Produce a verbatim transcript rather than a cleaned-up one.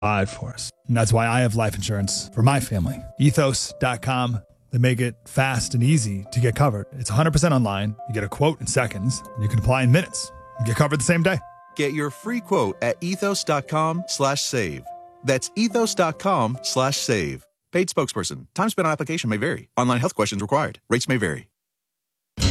provide for us. And that's why I have life insurance for my family. Ethos dot com. They make it fast and easy to get covered. It's one hundred percent online. You get a quote in seconds. And you can apply in minutes. You get covered the same day. Get your free quote at ethos dot com slash save. That's ethos dot com slash save. Paid spokesperson. Time spent on application may vary. Online health questions required. Rates may vary.